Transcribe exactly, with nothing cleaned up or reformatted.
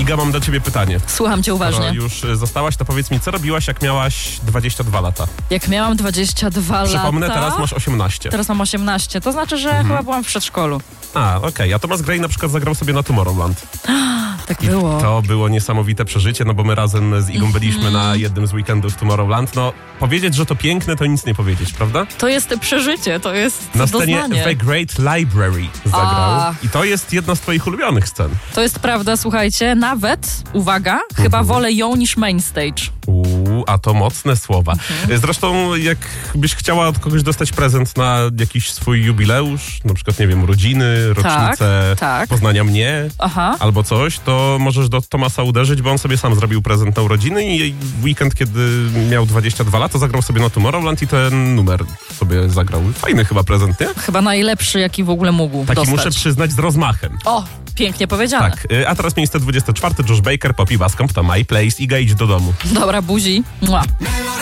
Iga, mam do ciebie pytanie. Słucham cię uważnie. Skoro już zostałaś, to powiedz mi, co robiłaś, jak miałaś dwadzieścia dwa lata? Jak miałam dwadzieścia dwa Przypomnę, lata... teraz masz osiemnaście. Teraz mam osiemnaście, to znaczy, że chyba byłam w przedszkolu. A, okej. Okay. A Thomas Gray na przykład zagrał sobie na Tomorrowland. Tak I było. to było niesamowite przeżycie, no bo my razem z Igą byliśmy na jednym z weekendów Tomorrowland. No, powiedzieć, że to piękne, to nic nie powiedzieć, prawda? To jest przeżycie, to jest Na scenie doznanie. The Great Library zagrał. A. I to jest jedna z twoich ulubionych scen. To jest prawda, słuchajcie, nawet, uwaga, chyba wolę ją niż main stage. Uuu, a to mocne słowa. Zresztą, jakbyś chciała od kogoś dostać prezent na jakiś swój jubileusz, na przykład, nie wiem, urodziny, rocznicę Tak, tak. poznania mnie, Aha. albo coś, to możesz do Tomasa uderzyć, bo on sobie sam zrobił prezent na urodziny i w weekend, kiedy miał dwadzieścia dwa lata, zagrał sobie na Tomorrowland i ten numer sobie zagrał. Fajny chyba prezent, nie? Chyba najlepszy, jaki w ogóle mógł Taki dostać. muszę przyznać z rozmachem. O, pięknie powiedziane. Tak, y, a teraz miejsce dwudzieste czwarte, Josh Baker, Poppy Bascomb, to My Place. Iga, idź do domu. Dobra, buzi. Mua.